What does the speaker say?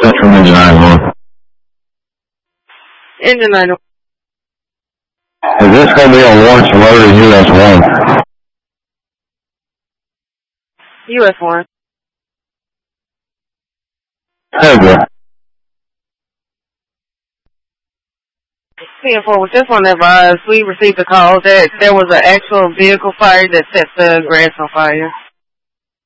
Central Engine 911. Engine 911. Is this going to be on Lawrence Road or US 1? US 1. Okay. 10-4, we just want to advise, we received a call that there was an actual vehicle fire that set the grass on fire.